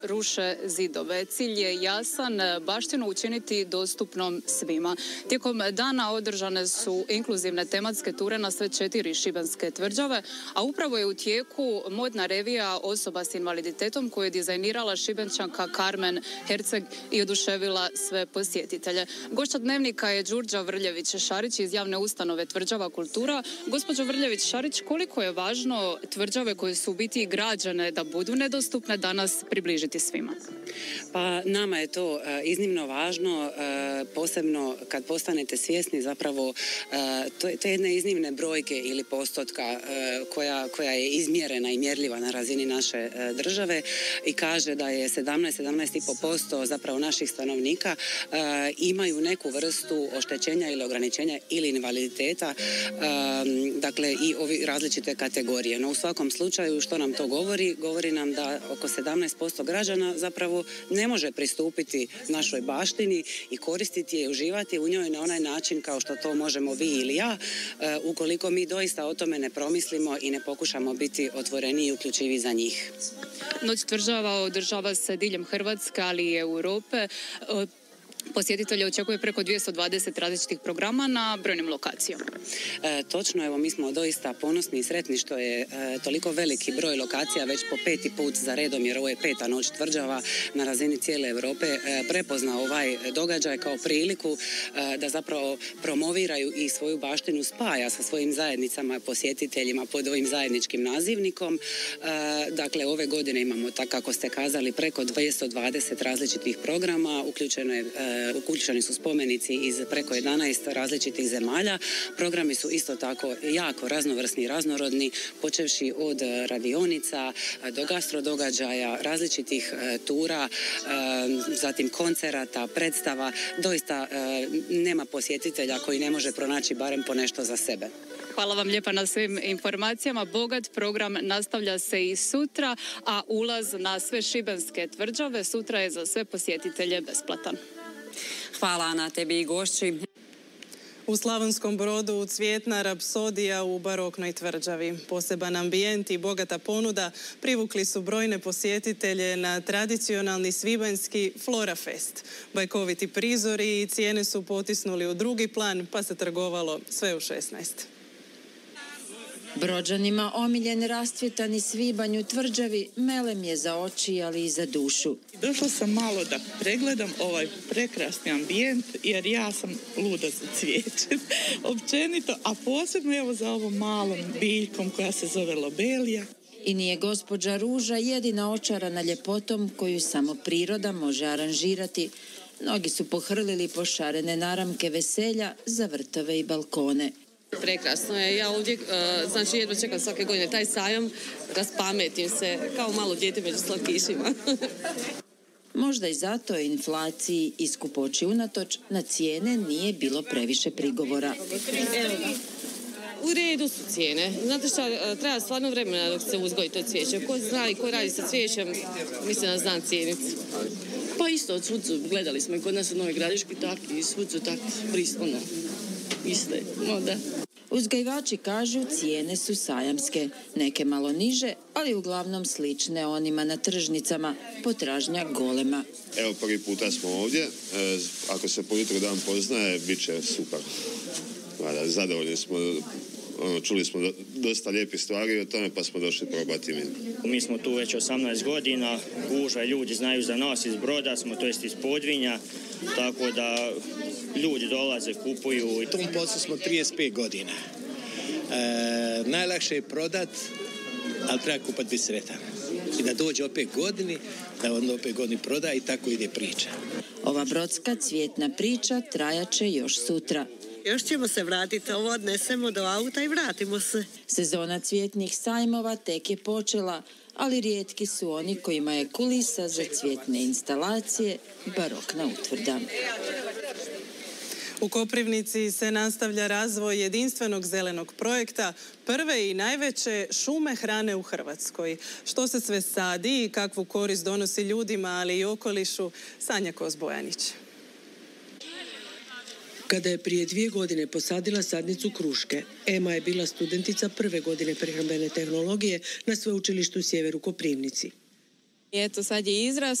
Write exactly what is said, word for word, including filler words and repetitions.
ruše zidove. Cilj je jasan, baštinu učiniti dostupnom svima. Tijekom dana održane su inkluzivne tematske ture na sve četiri šibenske tvrđave, a upravo je u tijeku modna revija osoba s invaliditetom koju je dizajnirala Šibenčanka Karmen Herceg i oduševila sve posjetitelje. Gošća dnevnika je Đurđa Vrljević-Šarić iz javne ustanove Tvrđava kultura. Gospođo Vrljević-Šarić, koliko je važno tvrđave koje su u biti građene da budu nedostupne danas približiti svima? Pa nama je to uh, iznimno važno, uh, posebno kad postanete svjesni zapravo uh, to, to je jedne iznimne brojke ili postotka uh, koja, koja je izmjerena i mjerljiva na razini naše uh, države i kaže da je sedamnaest do sedamnaest i pol posto zapravo naših stanovnika uh, imaju neku vrstu oštećenja ili ograničenja ili invaliditeta, uh, dakle i ovi različite kategorije. No u svakom slučaju što nam to govori? Govori nam da oko sedamnaest posto građana zapravo ne može pristupiti našoj baštini i koristiti je i uživati u njoj na onaj način kao što to možemo vi ili ja, uh, ukoliko mi doista o tome ne promislimo i ne pokušamo biti otvoreniji i uključivi za njih. Noć tvrđava održava se diljem Hrvatske, ali i Europe. Uh, Posjetitelje očekuje preko dvjesto dvadeset različitih programa na brojnim lokacijama. E, točno, evo mi smo doista ponosni i sretni što je e, toliko veliki broj lokacija već po peti put za redom, jer ovo je peta noć tvrđava na razini cijele Europe, e, prepoznao ovaj događaj kao priliku e, da zapravo promoviraju i svoju baštinu spaja sa svojim zajednicama, posjetiteljima pod ovim zajedničkim nazivnikom. E, dakle, ove godine imamo, tako kako ste kazali, preko dvjesto dvadeset različitih programa, uključeno je e, uključeni su spomenici iz preko jedanaest različitih zemalja. Programi su isto tako jako raznovrsni i raznorodni, počevši od radionica do gastrodogađaja, različitih tura, zatim koncerata, predstava. Doista nema posjetitelja koji ne može pronaći barem po nešto za sebe. Hvala vam lijepa na svim informacijama. Bogat program nastavlja se i sutra, a ulaz na sve šibenske tvrđave sutra je za sve posjetitelje besplatan. Hvala na tebi i gošći. U Slavonskom Brodu cvjetna rapsodija u baroknoj tvrđavi. Poseban ambijent i bogata ponuda privukli su brojne posjetitelje na tradicionalni svibanjski Flora Fest. Bajkoviti prizori i cijene su potisnuli u drugi plan, pa se trgovalo sve u šesnaest. Brođanima omiljen rastvjetani svibanj u tvrđavi melem je za oči, ali i za dušu. Došla sam malo da pregledam ovaj prekrasni ambijent, jer ja sam luda za cvijeće, općenito, a posebno evo za ovom malom biljkom koja se zove lobelija. I nije gospođa Ruža jedina očarana ljepotom koju samo priroda može aranžirati. Mnogi su pohrlili pošarene naramke veselja za vrtove i balkone. Prekrasno je. Ja ovdje, uh, znači jedno čekam svake godine taj sajam, raspametim se kao malo dijete među slatkišima. Možda i zato inflaciji i skupoći unatoč na cijene nije bilo previše prigovora. U redu su cijene. Znate šta, treba stvarno vremena dok se uzgoji to cvijeće. Ko zna i ko radi sa cvijećem, mislim da znam cijeniti. Pa isto, od svud su, gledali smo i kod nas u Novoj Gradiški takvi, i svud su takvi pristojno. Iste, no da. Uzgajivači kažu cijene su sajamske, neke malo niže, ali uglavnom slične onima na tržnicama, potražnja golema. Evo prvi puta smo ovdje, e, ako se po jutru dan poznaje, bit će super. Vada, zadovoljni smo, ono, čuli smo dosta lijepih stvari o tome pa smo došli probati mi. Mi smo tu već osamnaest godina, gužva, ljudi znaju za nas iz Broda, smo to jest iz Podvinja, tako da ljudi dolaze, kupuju. U tom poslu smo trideset pet godina. E, najlakše je prodat, ali treba kupat biti sretan. I da dođe opet godini, da onda opet godini proda i tako ide priča. Ova brodska cvjetna priča trajaće još sutra. Još ćemo se vratiti, ovo odnesemo do auta i vratimo se. Sezona cvjetnih sajmova tek je počela, ali rijetki su oni kojima je kulisa za cvjetne instalacije barokna utvrda. U Koprivnici se nastavlja razvoj jedinstvenog zelenog projekta, prve i najveće šume hrane u Hrvatskoj. Što se sve sadi i kakvu korist donosi ljudima, ali i okolišu, Sanja Kozbojanić. Kada je prije dvije godine posadila sadnicu kruške, Ema je bila studentica prve godine prehrambene tehnologije na sveučilištu Sjever u Koprivnici. Eto, sad je izrast.